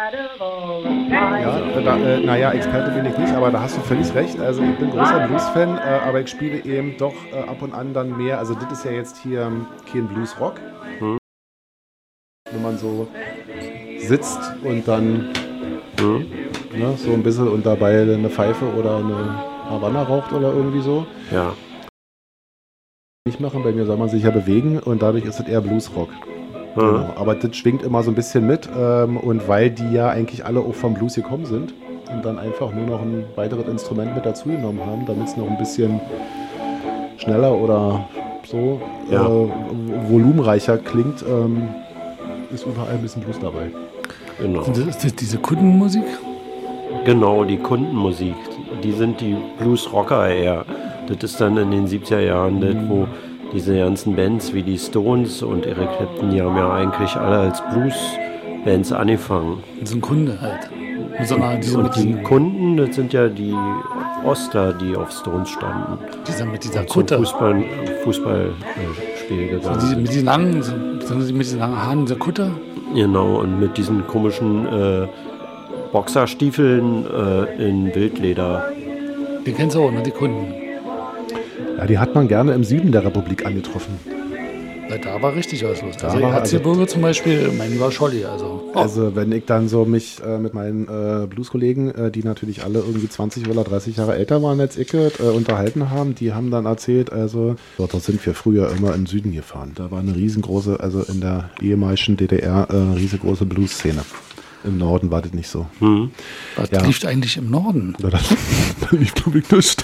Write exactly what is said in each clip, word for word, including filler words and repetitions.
Ja, da, äh, naja, Experte bin ich nicht, aber da hast du völlig recht. Also ich bin großer Blues-Fan, äh, aber ich spiele eben doch äh, ab und an dann mehr. Also das ist ja jetzt hier ähm, kein Blues-Rock. Hm. Wenn man so sitzt und dann Hm. ne, so ein bisschen und dabei eine Pfeife oder eine Havanna raucht oder irgendwie so. Ja. Nicht machen, bei mir soll man sich ja bewegen und dadurch ist es eher Blues-Rock. Hm. Genau. Aber das schwingt immer so ein bisschen mit ähm, und weil die ja eigentlich alle auch vom Blues gekommen sind und dann einfach nur noch ein weiteres Instrument mit dazu genommen haben, damit es noch ein bisschen schneller oder so Ja. äh, volumenreicher klingt, ähm, ist überall ein bisschen Blues dabei. Genau. Und das ist diese Kundenmusik? Genau, die Kundenmusik, die sind die Blues-Rocker eher. Das ist dann in den siebziger Jahren, das, wo diese ganzen Bands wie die Stones und Eric Clapton, die haben ja eigentlich alle als Blues-Bands angefangen. So ein Kunde halt. Mit so einer, diese, Und mit, die diesen, Kunden, das sind ja die Oster, die auf Stones standen. dieser, mit dieser Und zum Kutte. Fußball, Fußballspiel gegangen. Diese, mit sind. diesen langen, so, mit diesen langen Haaren, dieser Kutte. Genau, und mit diesen komischen äh, Boxerstiefeln äh, in Wildleder. Die kennst du auch, ne? Die Kunden. Ja, die hat man gerne im Süden der Republik angetroffen. Ja, da war richtig was los. Da Also war- Erzgebirge zum Beispiel, mein lieber Scholli, also. Oh, Also wenn ich dann so mich äh, mit meinen äh, Blues-Kollegen, äh, die natürlich alle irgendwie zwanzig oder dreißig Jahre älter waren als ich, äh, unterhalten haben, die haben dann erzählt, also dort sind wir früher immer im Süden gefahren. Da war eine riesengroße, also in der ehemaligen D D R, äh, eine riesengroße Blues-Szene. Im Norden war das nicht so. Hm. was ja. lief eigentlich im Norden? Ja, das, ich glaube ich nicht.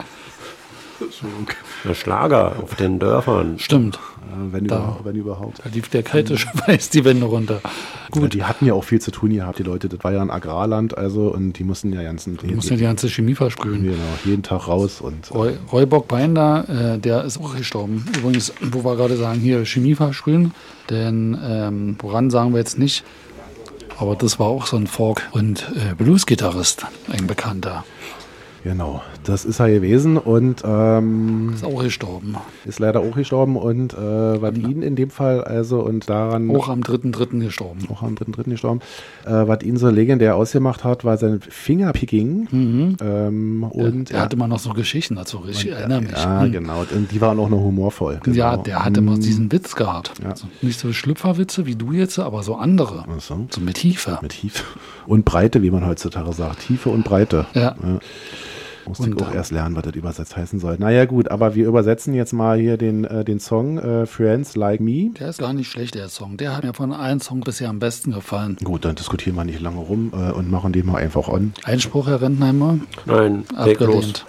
Der Schlager auf den Dörfern. Stimmt, Äh, wenn, Da. über, wenn überhaupt. da lief der kalte Schweiß die Wände runter. Ja, Gut, die hatten ja auch viel zu tun gehabt, die Leute. Das war ja ein Agrarland, also und die mussten ja ganzen du musst ja die ganze Chemie versprühen. genau, jeden Tag raus und Roy, Roy Bock-Bein da, äh, der ist auch gestorben. Übrigens, wo wir gerade sagen, hier Chemie versprühen, denn ähm, woran sagen wir jetzt nicht, aber das war auch so ein Folk- und äh, Blues-Gitarrist, ein Bekannter. genau, das ist er gewesen und ähm, Ist auch gestorben. ist leider auch gestorben und äh, was ihn in dem Fall also und daran Auch am dritten dritten gestorben. auch am dritten dritten gestorben, äh, was ihn so legendär ausgemacht hat, war sein Fingerpicking ähm, und Der hatte immer noch so Geschichten dazu, ich erinnere mich. ja Hm. genau und die waren auch noch humorvoll. Genau. Ja, der hatte immer diesen Witz gehabt. Ja. Also nicht so Schlüpferwitze wie du jetzt, aber so andere. Ach so. So mit Tiefe. Mit Tiefe und Breite, wie man heutzutage sagt. Tiefe und Breite. Ja. Musste Und ich auch dann- erst lernen, was das übersetzt heißen soll. Naja gut, aber wir übersetzen jetzt mal hier den, äh, den Song äh, Friends Like Me. Der ist gar nicht schlecht, der Song. Der hat mir von allen Songs bisher am besten gefallen. Gut, dann diskutieren wir nicht lange rum äh, und machen den mal einfach on. Einspruch, Herr Rentenheimer? Nein, leg los. Abgelehnt.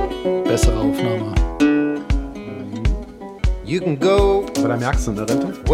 Bessere Aufnahme. You can go Aber da merkst du, ne, Rente?